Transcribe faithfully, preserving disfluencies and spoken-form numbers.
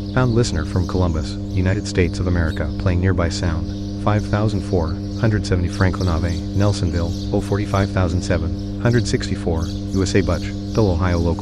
Found listener from Columbus, United States of America, playing nearby sound. five thousand four hundred seventy Franklin Ave, Nelsonville, oh forty-five thousand seven hundred sixty-four, U S A Butch, Dole, Ohio local.